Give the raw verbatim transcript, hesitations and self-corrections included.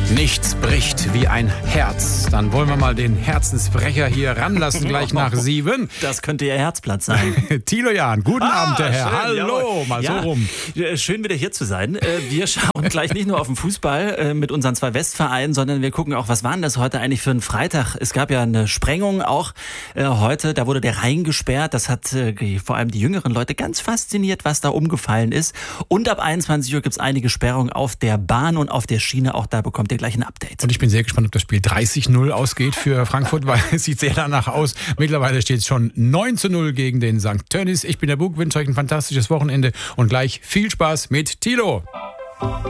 Nichts bricht wie ein Herz. Dann wollen wir mal den Herzensbrecher hier ranlassen, gleich nach sieben. Das könnte Ihr Herzblatt sein. Thilo Jahn, guten ah, Abend, der Herr. Schön, Hallo, jawohl. mal ja, so rum. Schön wieder hier zu sein. Wir schauen gleich nicht nur auf den Fußball mit unseren zwei Westvereinen, sondern wir gucken auch, was war denn das heute eigentlich für ein Freitag? Es gab ja eine Sprengung auch heute, da wurde der Rhein gesperrt. Das hat vor allem die jüngeren Leute ganz fasziniert, was da umgefallen ist. Und ab einundzwanzig Uhr gibt es einige Sperrungen auf der Bahn und auf der Schiene. Auch da bekommt ihr gleich ein Update. Und ich bin sehr gespannt, ob das Spiel dreißig null ausgeht für Frankfurt, weil es sieht sehr danach aus. Mittlerweile steht es schon neun zu null gegen den Sankt Tönnies. Ich bin der Bug, wünsche euch ein fantastisches Wochenende und gleich viel Spaß mit Thilo.